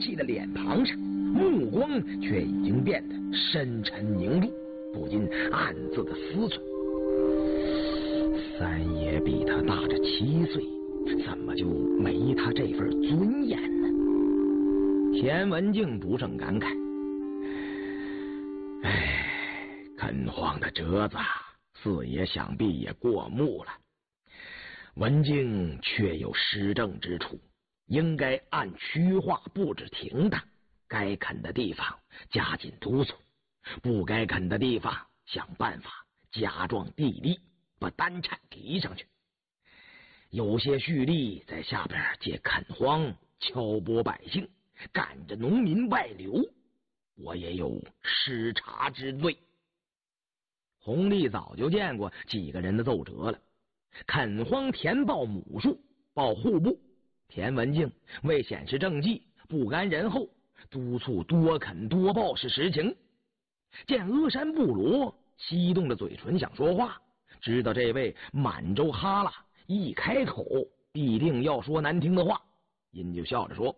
气的脸庞上，目光却已经变得深沉凝重，不禁暗自的思忖：三爷比他大着7岁，怎么就没他这份尊严呢？田文镜不胜感慨：垦荒的折子，四爷想必也过目了。文镜确有施政之处，应该按区划布置停当，该垦的地方加紧督促，不该垦的地方想办法加壮地力，把单产提上去。有些蓄力在下边借垦荒敲拨百姓，赶着农民外流，我也有失察之罪。弘历早就见过几个人的奏折了，垦荒填报亩数，报户部。田文镜为显示政绩，不甘人后，督促多垦多报是实情。见阿山布罗翕动着嘴唇想说话，知道这位满洲哈拉一开口必定要说难听的话，因就笑着说：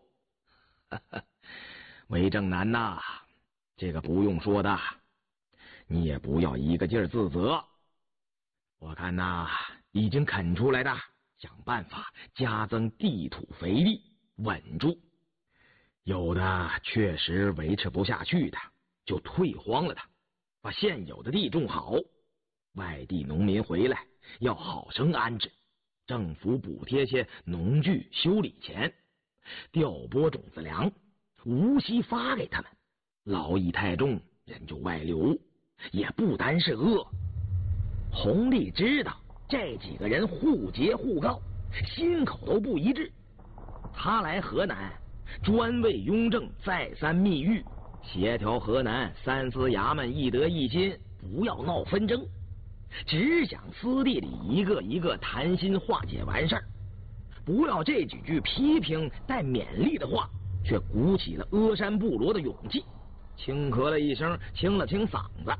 韦正南呐，这个不用说的，你也不要一个劲儿自责。我看呐，已经垦出来的，想办法加增地土肥力，稳住；有的确实维持不下去的，就退荒了它，把现有的地种好。外地农民回来要好生安置，政府补贴些农具修理钱，调拨种子粮，无息发给他们。劳役太重，人就外流，也不单是恶。弘历知道这几个人互结互告，心口都不一致。他来河南专为雍正再三密谕，协调河南3司衙门一德一心，不要闹纷争，只想私地里一个一个谈心化解完事儿。不料这几句批评带勉励的话，却鼓起了阿山部落的勇气。轻咳了一声，清了清嗓子：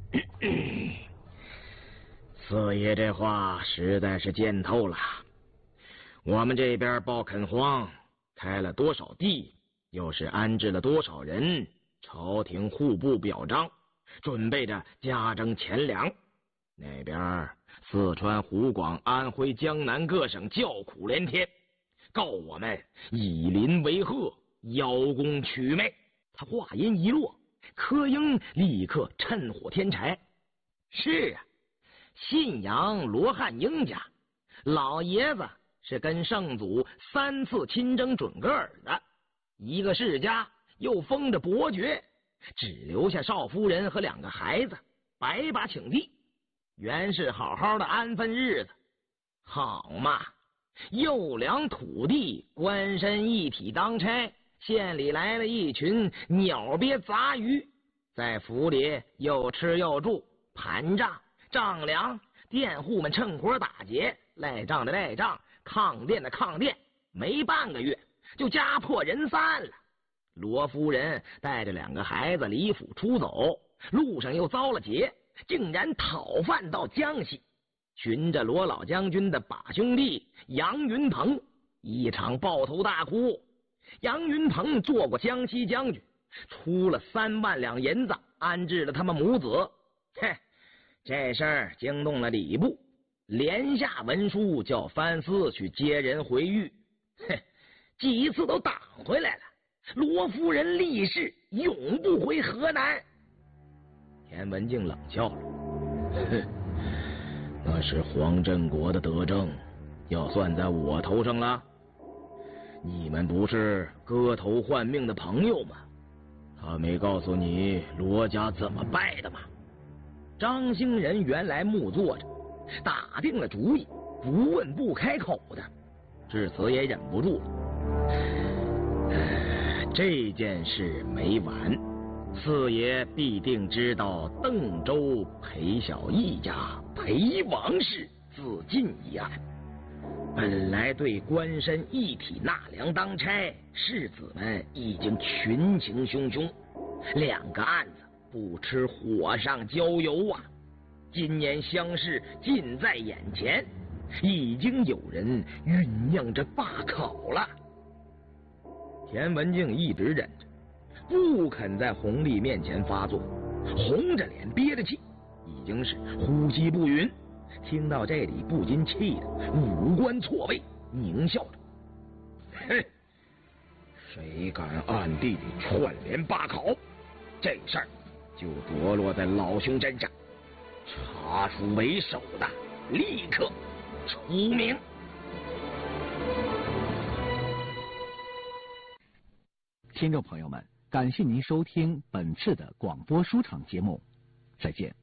四爷这话实在是见透了。我们这边报垦荒，开了多少地，又是安置了多少人，朝廷户部表彰，准备着加征钱粮。那边四川、湖广、安徽、江南各省叫苦连天，告我们以邻为壑，邀功取媚。他话音一落，柯英立刻趁火添柴：是啊，信阳罗汉英家老爷子是跟圣祖3次亲征准噶尔的，一个世家，又封着伯爵，只留下少夫人和2个孩子，白把请地。原是好好的安分日子，好嘛，又粮土地，官绅一体当差，县里来了一群鸟鳖杂鱼，在府里又吃又住，盘账账粮，佃户们趁活打劫，赖账的赖账，抗电的抗电，没半个月就家破人散了。罗夫人带着2个孩子离府出走，路上又遭了劫，竟然讨饭到江西，寻着罗老将军的把兄弟杨云鹏，一场抱头大哭。杨云鹏做过江西将军，出了3万两银子安置了他们母子。这事儿惊动了礼部，连下文书叫藩司去接人回狱。几次都挡回来了，罗夫人立誓永不回河南。田文镜冷笑了：那是黄振国的德政，要算在我头上了。你们不是割头换命的朋友吗？他没告诉你罗家怎么败的吗？张兴仁原来木坐着，打定了主意，不问不开口的，至此也忍不住了。这件事没完，四爷必定知道邓州裴小义家裴王氏自尽一案。本来对官绅一体纳粮当差，士子们已经群情汹汹，2个案子不吃火上浇油啊！今年乡试近在眼前，已经有人酝酿着罢考了。 田文静一直忍着，不肯在弘历面前发作，红着脸憋着气，已经是呼吸不匀。听到这里，不禁气得五官错位，狞笑着：“嘿，谁敢暗地里串联罢考，这事儿就着落在老兄身上。查出为首的，立刻除名。” 听众朋友们，感谢您收听本次的广播书场节目，再见。